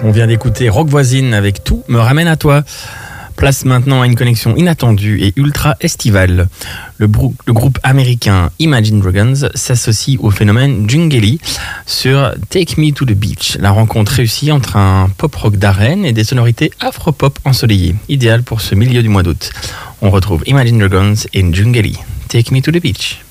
On vient d'écouter Rock Voisine avec Tout me ramène à toi. Place maintenant à une connexion inattendue et ultra estivale. Le groupe américain Imagine Dragons s'associe au phénomène Djungeli sur Take Me to the Beach. La rencontre réussie entre un pop-rock d'arène et des sonorités afro-pop ensoleillées, idéal pour ce milieu du mois d'août. On retrouve Imagine Dragons et Djungeli. Take Me to the Beach.